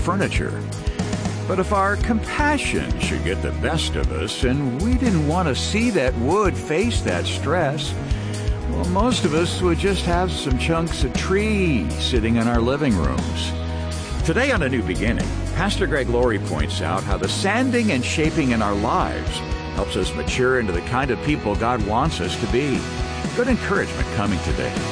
furniture. But if our compassion should get the best of us and we didn't want to see that wood face that stress, well, most of us would just have some chunks of tree sitting in our living rooms. Today on A New Beginning, Pastor Greg Laurie points out how the sanding and shaping in our lives helps us mature into the kind of people God wants us to be. Good encouragement coming today.